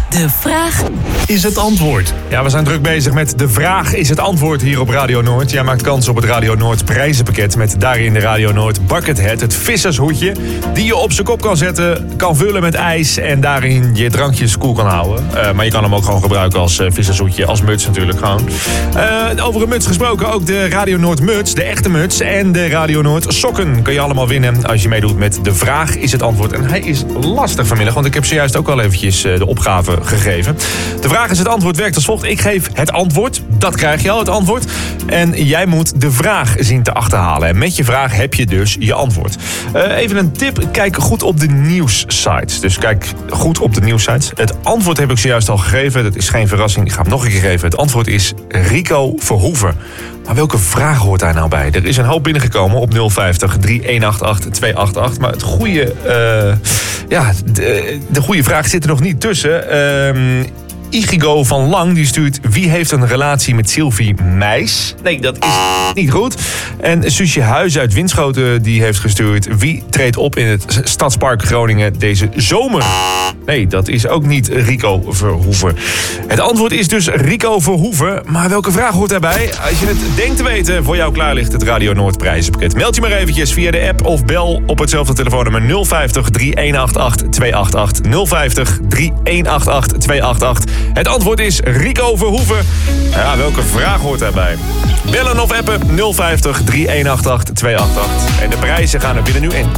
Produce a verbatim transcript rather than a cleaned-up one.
De vraag is het antwoord. Ja, we zijn druk bezig met De Vraag is het antwoord hier op Radio Noord. Jij maakt kans op het Radio Noord prijzenpakket met daarin de Radio Noord Bucket Hat, het vissershoedje, die je op zijn kop kan zetten, kan vullen met ijs en daarin je drankjes koel kan houden. Uh, maar je kan hem ook gewoon gebruiken als uh, vissershoedje, als muts natuurlijk gewoon. Uh, over een muts gesproken, ook de Radio Noord muts, de echte muts en de Radio Noord sokken kun je allemaal winnen als je meedoet met De Vraag is het antwoord. En hij is lastig vanmiddag, want ik heb zojuist ook al eventjes uh, de opgave gegeven. De Vraag is het antwoord werkt als volgt. Ik geef het antwoord, dat krijg je al, het antwoord. En jij moet de vraag zien te achterhalen. En met je vraag heb je dus je antwoord. Uh, even een tip, kijk goed op de nieuwssites. Dus kijk goed op de nieuwssites. Het antwoord heb ik zojuist al gegeven, dat is geen verrassing. Ik ga hem nog een keer geven. Het antwoord is Rico Verhoeven. Maar welke vraag hoort daar nou bij? Er is een hoop binnengekomen op nul vijftig, drie een acht acht, twee acht acht. Maar het goede, uh, ja, de, de goede vraag zit er nog niet tussen. Uh, Igigo van Lang die stuurt: wie heeft een relatie met Sylvie Meijs? Nee, dat is niet goed. En Suusje Huis uit Winschoten die heeft gestuurd: wie treedt op in het Stadspark Groningen deze zomer? Nee, dat is ook niet Rico Verhoeven. Het antwoord is dus Rico Verhoeven. Maar welke vraag hoort daarbij? Als je het denkt te weten, voor jou klaar ligt het Radio Noord prijzenpakket. Meld je maar eventjes via de app of bel op hetzelfde telefoonnummer nul vijftig, drie een acht acht, twee acht acht. nul vijftig, drie een acht acht, twee acht acht. Het antwoord is Rico Verhoeven. Ja, welke vraag hoort daarbij? Bellen of appen nul vijftig, drie een acht acht, twee acht acht. En de prijzen gaan er binnen nu in.